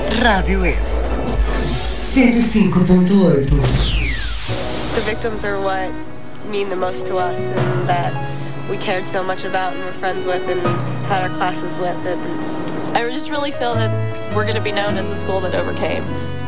Rádio F 105.8. The victims are what mean the most to us and that we cared so much about and were friends with and had our classes with. And I just really feel that we're going to be known as the school that overcame.